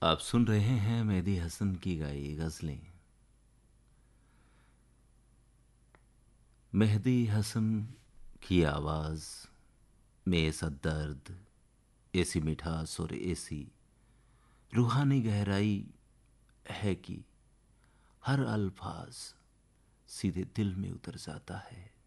आप सुन रहे हैं मेहदी हसन की गाई गज़लें। मेहदी हसन की आवाज़ में ऐसा दर्द, ऐसी मिठास और ऐसी रूहानी गहराई है कि हर अल्फाज सीधे दिल में उतर जाता है।